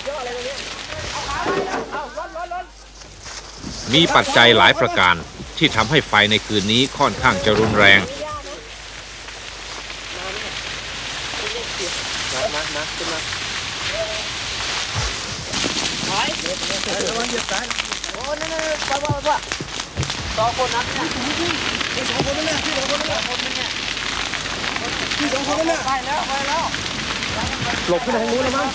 มีปัจจัยหลายประการที่ทำให้ไฟในคืนนี้ค่อนข้างจะรุนแรงหลบขึ้นทางนู้นแล้วมั้ง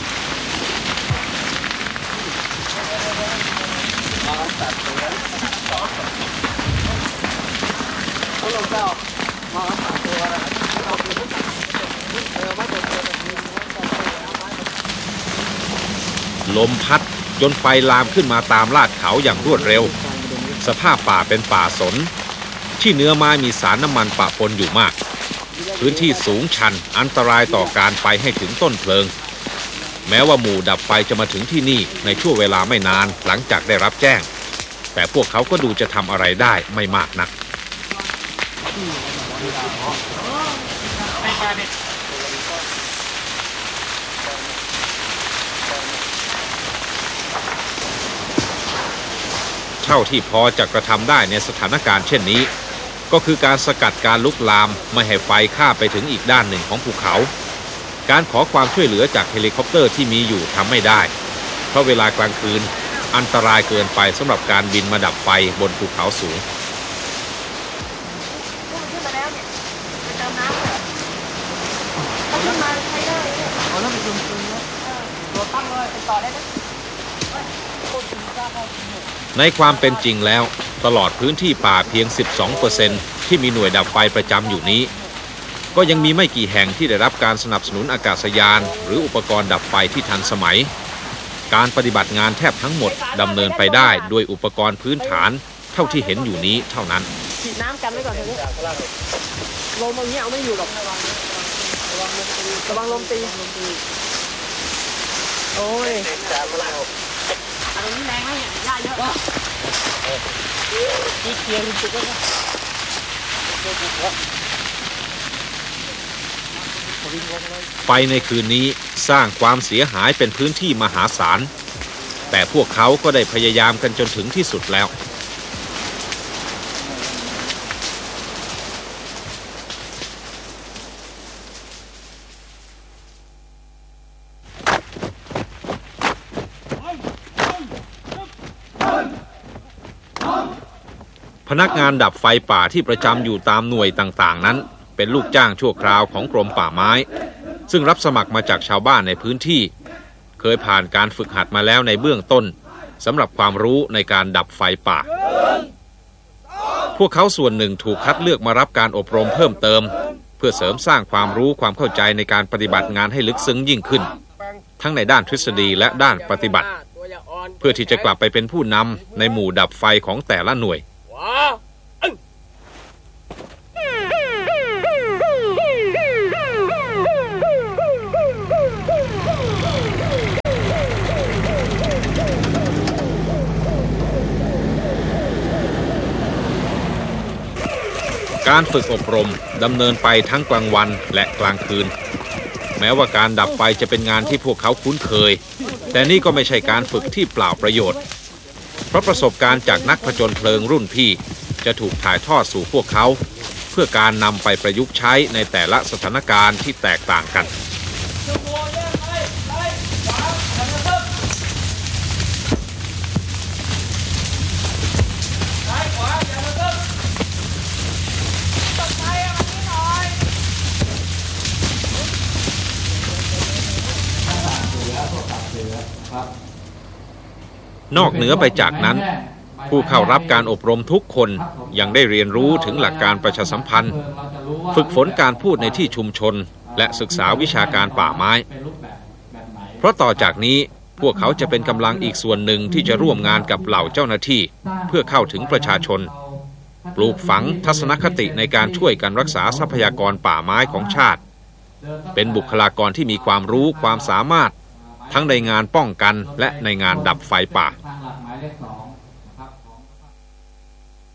ลมพัดจนไฟลามขึ้นมาตามลาดเขาอย่างรวดเร็วสภาพป่าเป็นป่าสนที่เนื้อไม้มีสารน้ำมันปะปนอยู่มากพื้นที่สูงชันอันตรายต่อการไปให้ถึงต้นเพลิงแม้ว่าหมู่ดับไฟจะมาถึงที่นี่ในช่วงเวลาไม่นานหลังจากได้รับแจ้งแต่พวกเขาก็ดูจะทำอะไรได้ไม่มากนักเท่าที่พอจะกระทำได้ในสถานการณ์เช่นนี้ก็คือการสกัดการลุกลามไม่ให้ไฟข้ามไปถึงอีกด้านหนึ่งของภูเขาการขอความช่วยเหลือจากเฮลิคอปเตอร์ที่มีอยู่ทำไม่ได้เพราะเวลากลางคืนอันตรายเกินไปสำหรับการบินมาดับไฟบนภูเขาสูงในความเป็นจริงแล้วตลอดพื้นที่ป่าเพียง 12% ที่มีหน่วยดับไฟประจำอยู่นี้ก็ยังมีไม่กี่แห่งที่ได้รับการสนับสนุนอากาศยานหรืออุปกรณ์ดับไฟที่ทันสมัยการปฏิบัติงานแทบทั้งหมดดำเนินไปได้โดยอุปกรณ์พื้นฐานเท่าที่เห็นอยู่นี้เท่านั้นฉีดน้ำกันไว้ก่อนเถอะลมอย่างเงี้ยเอาไม่อยู่หรอกระวังลมตีโอ้ยตรงนี้แรงไหมเนี่ยหญ้าเยอะขี้เกียจจุกเลยไฟในคืนนี้สร้างความเสียหายเป็นพื้นที่มหาศาลแต่พวกเขาก็ได้พยายามกันจนถึงที่สุดแล้วพนักงานดับไฟป่าที่ประจำอยู่ตามหน่วยต่างๆนั้นเป็นลูกจ้างชั่วคราวของกรมป่าไม้ซึ่งรับสมัครมาจากชาวบ้านในพื้นที่เคยผ่านการฝึกหัดมาแล้วในเบื้องต้นสำหรับความรู้ในการดับไฟป่าพวกเขาส่วนหนึ่งถูกคัดเลือกมารับการอบรมเพิ่มเติมเพื่อเสริมสร้างความรู้ความเข้าใจในการปฏิบัติงานให้ลึกซึ้งยิ่งขึ้นทั้งในด้านทฤษฎีและด้านปฏิบัติเพื่อที่จะกลับไปเป็นผู้นำในหมู่ดับไฟของแต่ละหน่วยการฝึกอบรมดำเนินไปทั้งกลางวันและกลางคืนแม้ว่าการดับไฟจะเป็นงานที่พวกเขาคุ้นเคยแต่นี่ก็ไม่ใช่การฝึกที่เปล่าประโยชน์เพราะประสบการณ์จากนักผจญเพลิงรุ่นพี่จะถูกถ่ายทอดสู่พวกเขาเพื่อการนำไปประยุกต์ใช้ในแต่ละสถานการณ์ที่แตกต่างกันนอกเหนือไปจากนั้นผู้เข้ารับการอบรมทุกคนยังได้เรียนรู้ถึงหลักการประชาสัมพันธ์ฝึกฝนการพูดในที่ชุมชนและศึกษาวิชาการป่าไม้เพราะต่อจากนี้พวกเขาจะเป็นกำลังอีกส่วนหนึ่งที่จะร่วมงานกับเหล่าเจ้าหน้าที่เพื่อเข้าถึงประชาชนปลูกฝังทัศนคติในการช่วยกันรักษาทรัพยากรป่าไม้ของชาติเป็นบุคลากรที่มีความรู้ความสามารถทั้งในงานป้องกันและในงานดับไฟป่า